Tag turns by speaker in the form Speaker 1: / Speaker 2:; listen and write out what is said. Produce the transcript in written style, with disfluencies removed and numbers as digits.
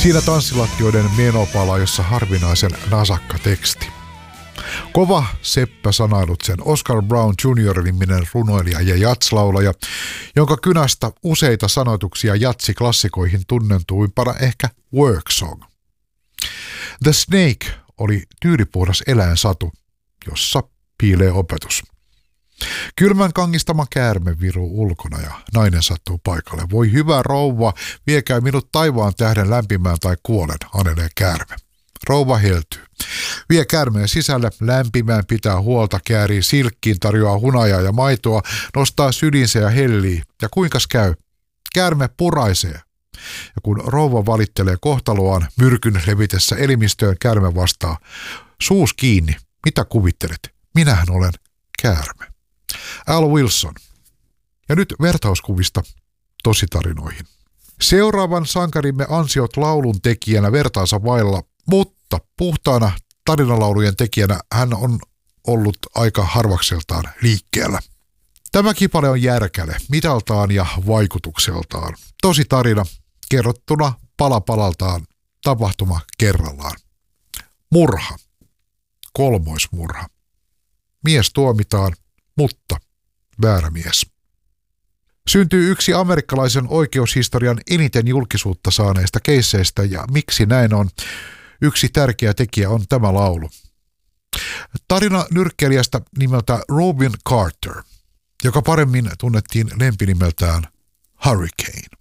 Speaker 1: Siinä tanssilattioiden menopala, jossa harvinaisen nasakka teksti. Kova seppä sanailut sen Oscar Brown Jr. -niminen runoilija ja jatslaulaja, jonka kynästä useita sanoituksia jatsiklassikoihin tunnentuimpana ehkä Work Song. The Snake oli tyylipuhdas eläinsatu, jossa piilee opetus. Kylmän kangistama käärme viruu ulkona ja nainen sattuu paikalle. Voi hyvä rouva, viekää minut taivaan tähden lämpimään tai kuolen, anelee käärme. Rouva heltyy. Vie käärmeen sisälle, lämpimään pitää huolta, käärii silkkiin, tarjoaa hunajaa ja maitoa, nostaa sylinsä ja hellii. Ja kuinkas käy? Käärme puraisee. Ja kun rouva valittelee kohtaloaan myrkyn levitessä elimistöön, käärme vastaa. Suus kiinni. Mitä kuvittelet? Minähän olen käärme. Al Wilson. Ja nyt vertauskuvista tositarinoihin. Seuraavan sankarimme ansiot laulun tekijänä vertaansa vailla, mutta puhtaana tarinalaulujen tekijänä hän on ollut aika harvakseltaan liikkeellä. Tämä kipale on järkäle mitaltaan ja vaikutukseltaan. Tosi tarina kerrottuna pala palaltaan, tapahtuma kerrallaan. Murha. Kolmoismurha. Mies tuomitaan, mutta väärä mies. Syntyy yksi amerikkalaisen oikeushistorian eniten julkisuutta saaneista keisseistä ja miksi näin on. Yksi tärkeä tekijä on tämä laulu. Tarina nyrkkeilijästä nimeltä Robin Carter, joka paremmin tunnettiin lempinimeltään Hurricane.